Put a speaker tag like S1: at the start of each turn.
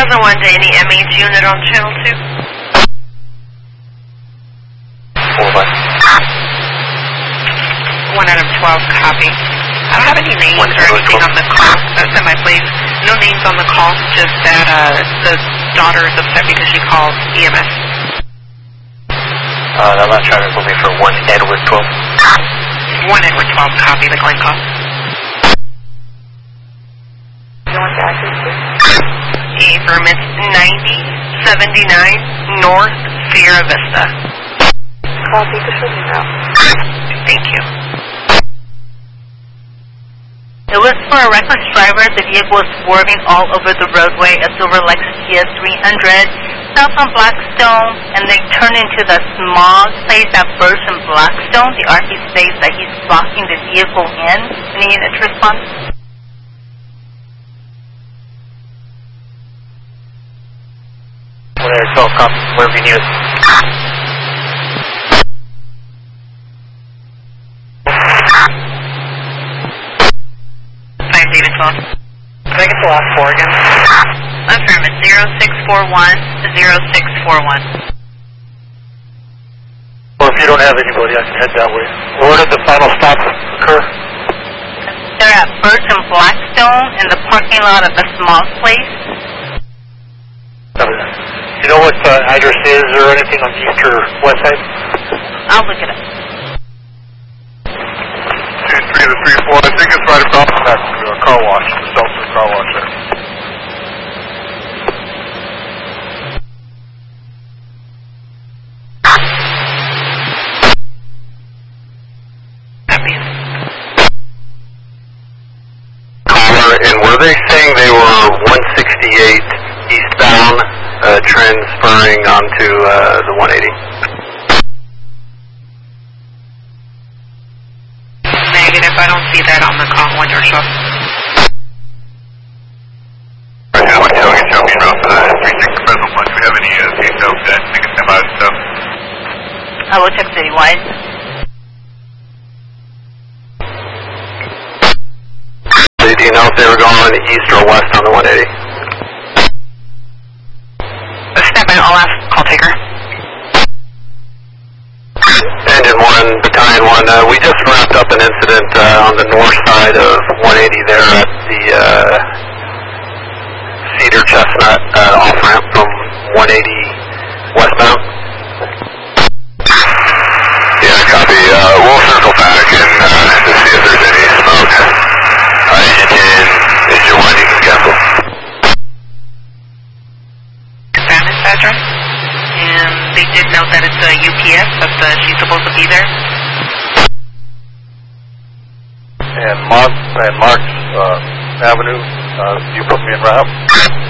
S1: 2001 to any MH unit on channel 2. 1 out of 12, copy. I don't have any names or anything on the call. That's in my place. No names on the call, just that the daughter is upset because she called EMS.
S2: I'm not trying to move me for 1 Edward 12.
S1: 1 Edward 12, copy the claim call.
S3: You want the address, please?
S1: Affirmative 9079 North Sierra Vista.
S3: Copy, to show me now.
S1: Thank you.
S4: It was for a reckless driver. The vehicle was swerving all over the roadway, a silver Lexus GS 300, south on Blackstone, and they turned into the small place at Birch and Blackstone. The RP states that he's blocking the vehicle in. Any unit to respond?
S2: Whatever, 12 copy, wherever you need it.
S1: David 12.
S2: Can I get the last 4 again?
S1: Affirmative 0641 0641.
S2: Well, if you don't have anybody, I can head that way. Where did the final stop occur?
S4: They're at Birch and Blackstone in the parking lot of the small place.
S2: You know what the address is or anything on the east or west side?
S4: I'll look it up.
S5: 2-3 to 3-4. I think it's right across from that car wash, the Seltzer car wash there.
S6: Caller, and were they saying they were 168 eastbound, transferring onto the 180?
S1: Negative, I don't see that on the call when you're showing.
S5: Right, how much you can tell me around 36 present lunch? Do we have any details that we can send out stuff?
S4: I will check citywide.
S6: Do you know if they were going east or west on the 180?
S1: Step in, I'll ask call taker.
S6: Engine 1, Battalion 1, we just wrapped up an incident on the north side of 180 there at the Cedar Chestnut off-ramp from 180 westbound.
S5: Yeah, copy. We'll circle back and to see if there's any smoke. Engine 1, you can cancel.
S1: Found this address, and they did note that it's a UPS, that she's supposed to be there.
S5: And Marks Avenue, you put me in route?